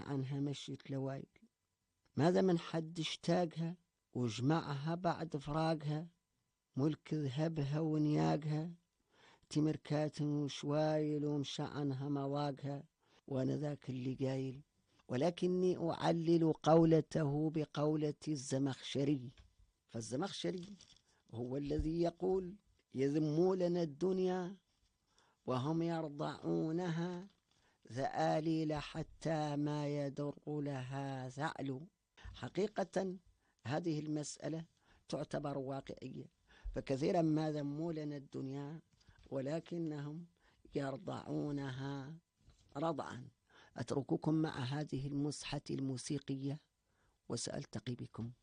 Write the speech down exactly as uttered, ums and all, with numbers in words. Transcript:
عنها مشية لوايق. ماذا من حد اشتاقها وجمعها بعد فراقها، ملك ذهبها ونياقها، تمركات وشوايل ومشى عنها مواقها، وانا ذاك اللي قايل. ولكني أعلل قولته بقولة الزمخشري، فالزمخشري هو الذي يقول يذمون لنا الدنيا وهم يرضعونها ذآليل حتى ما يدر لها ذعل. حقيقة هذه المسألة تعتبر واقعية، فكثيرا ما ذموا لنا الدنيا ولكنهم يرضعونها رضعا. أترككم مع هذه المسحة الموسيقية وسألتقي بكم.